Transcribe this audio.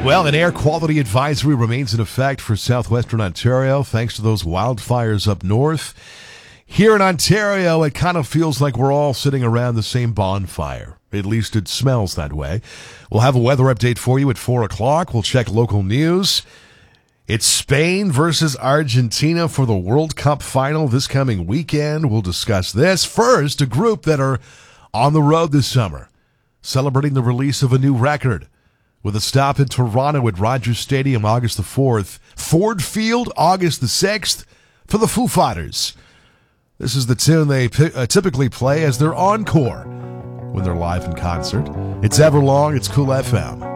Well, an air quality advisory remains in effect for southwestern Ontario thanks to those wildfires up north. Here in Ontario, it kind of feels like we're all sitting around the same bonfire. At least it smells that way. We'll have a weather update for you at 4 o'clock. We'll check local news. It's Spain versus Argentina for the World Cup final this coming weekend. We'll discuss this. First, a group that are on the road this summer, celebrating the release of a new record with a stop in Toronto at Rogers Stadium August the 4th. Ford Field August the 6th for the Foo Fighters. This is the tune they typically play as their encore when they're live in concert. It's Everlong. It's Cool FM.